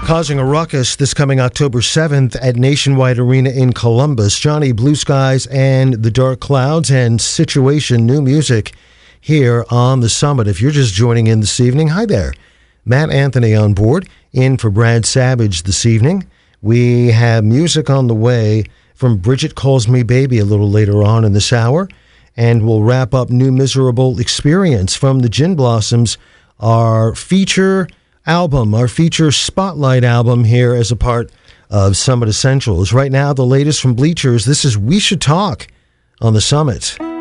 causing a ruckus this coming October 7th at Nationwide Arena in Columbus. Johnny, Blue Skies and the Dark Clouds, and Situation, new music here on the Summit. If you're just joining in this evening, hi there. Matt Anthony on board, in for Brad Savage this evening. We have music on the way from Bridget Calls Me Baby a little later on in this hour, and we'll wrap up New Miserable Experience from the Gin Blossoms, our feature album, our feature spotlight album here as a part of Summit Essentials. Right now, the latest from Bleachers. This is We Should Talk on the Summit.